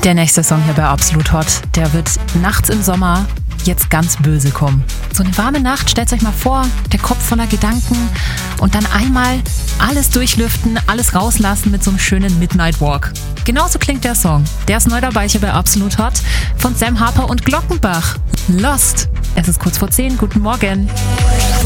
Der nächste Song hier bei Absolut Hot, der wird nachts im Sommer jetzt ganz böse kommen. So eine warme Nacht, stellt euch mal vor, der Kopf voller Gedanken und dann einmal alles durchlüften, alles rauslassen mit so einem schönen Midnight Walk. Genauso klingt der Song. Der ist neu dabei hier bei Absolut Hot von Sam Harper und Glockenbach. Lost. Es ist kurz vor 10. Guten Morgen.